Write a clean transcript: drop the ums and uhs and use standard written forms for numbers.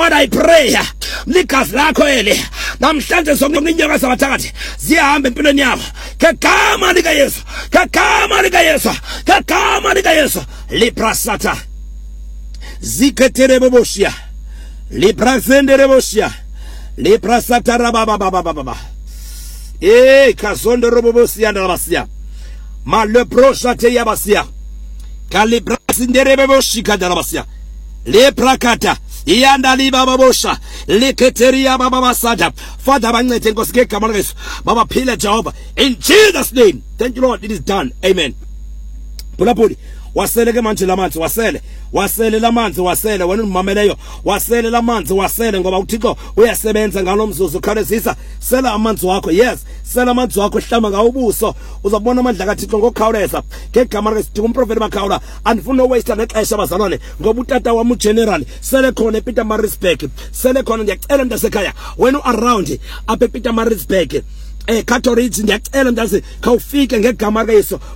Lord, I pray ligazi lakho ele namhlanje zonke inyoka zabathakathi ziyahamba empilweni yabo ngegama lika Yesu, ngegama lika Yesu, ngegama lika Yesu. Liprasata ziketereboshia liprasendereboshia liprasata rabababababa kazondo robobosia ndabasia ma le prochate yabasia kalibrasindereboshika ndabasia le prakata yanda libababosha liketeria bababasada. Father bancede Nkosi ngegama likaYesu baba phile Jehovah in Jesus name. Thank you Lord, it is done. Amen. Phulaphuli wasele ke manje lamanzi wasele lamanzi wasele wena umameleyo wasele lamanzi wasele ngoba uThixo uyasebenza ngalomzuzu khawulezisa sela amanzi wakho. Yes, sela amanzi wakho hlamba ngawo ubuso uzabona amandla kaThixo ngokukhawuleza ngegama likaSithixo. Umprofeti Makhawula andifuna waste nexesha bazalwane ngoba utata wami uGeneral sele khona ePietermaritzburg sele khona. Ndiyacela mntasekhaya wena around apha ePietermaritzburg Catholic ndiyacela mntase khawufike ngegama likaYesu